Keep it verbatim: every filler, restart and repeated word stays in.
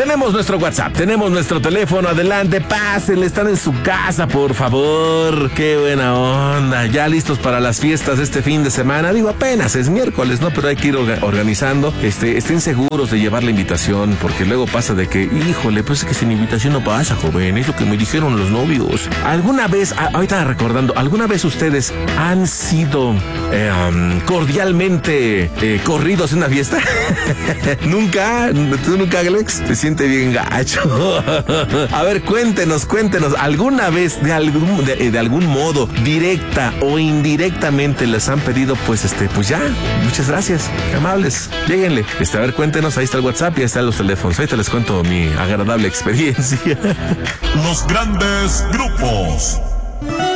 tenemos nuestro WhatsApp, tenemos nuestro teléfono, adelante, pásenle, están en su casa, por favor. Qué buena onda, ya listos para las fiestas de este fin de semana. Digo, apenas es miércoles, ¿no? Pero hay que ir orga- organizando. Este, estén seguros de llevar la invitación, porque luego pasa de que, híjole, pues es que sin invitación no pasa, joven, es lo que me dijeron los novios. ¿Alguna vez, a- ahorita recordando, alguna vez ustedes han sido eh, um, cordialmente eh, corridos en una fiesta? ¿Nunca? ¿Tú nunca, Alex? Se siente bien gacho. A ver, cuéntenos, cuéntenos, ¿alguna vez de algún, de, de algún modo, directa o indirectamente les han pedido, pues, este, pues ya, muchas gracias, qué amables, lléguenle? Este, a ver, cuéntenos, ahí está el WhatsApp y ahí están los teléfonos. Ahorita les cuento mi agradable experiencia. Los grandes grupos.